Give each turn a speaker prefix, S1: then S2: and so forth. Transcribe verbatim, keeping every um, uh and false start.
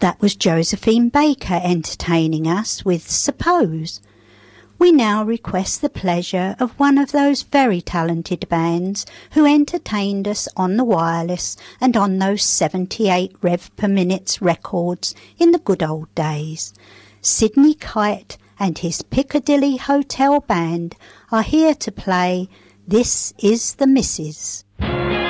S1: That was Josephine Baker entertaining us with Suppose. We now request the pleasure of one of those very talented bands who entertained us on the wireless and on those seventy-eight rev per minute records in the good old days. Sidney Kite and his Piccadilly Hotel Band are here to play This Is the Missus.